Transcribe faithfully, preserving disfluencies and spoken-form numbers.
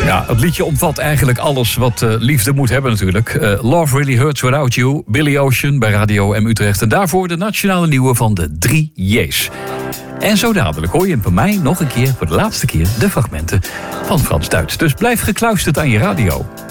Ja, het liedje omvat eigenlijk alles wat uh, liefde moet hebben natuurlijk. Uh, Love Really Hurts Without You, Billy Ocean bij Radio M Utrecht. En daarvoor de nationale nieuwe van de drie J's. En zo dadelijk hoor je bij mij nog een keer, voor de laatste keer, de fragmenten van Frans Duits. Dus blijf gekluisterd aan je radio.